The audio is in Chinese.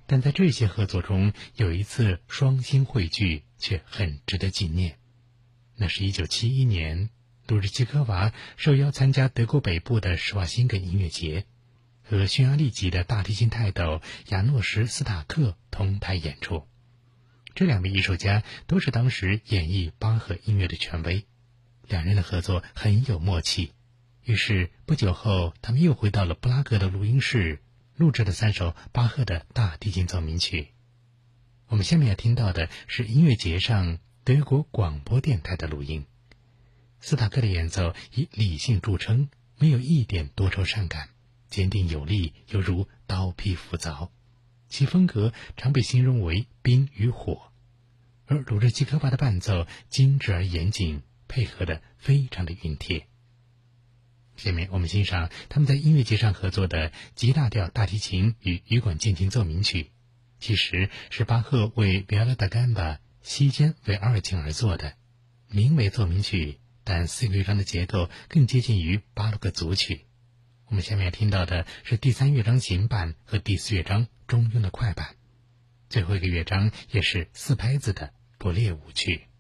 但在这些合作中，有一次双星汇聚却很值得纪念。那是1971年，鲁日奇科娃受邀参加德国北部的施瓦辛格音乐节，和匈牙利籍的大提琴泰斗亚诺什·斯塔克同台演出。这两位艺术家都是当时演绎巴赫音乐的权威，两人的合作很有默契。于是不久后，他们又回到了布拉格的录音室，录制了3首巴赫的大提琴奏鸣曲。我们下面要听到的是音乐节上德国广播电台的录音。斯塔克的演奏以理性著称，没有一点多愁善感，坚定有力，犹如刀劈斧凿。其风格常被形容为冰与火，而鲁日奇科娃的伴奏精致而严谨，配合得非常的熨帖。下面我们欣赏他们在音乐节上合作的 G 大调大提琴与羽管键琴奏鸣曲，其实是巴赫为 Viola da Gamba 西间为2琴而作的，名为奏鸣曲，但4个乐章的结构更接近于巴洛克组曲。我们下面要听到的是第3乐章行板和第4乐章中庸的快板，最后一个乐章也是4拍子的勃列舞曲。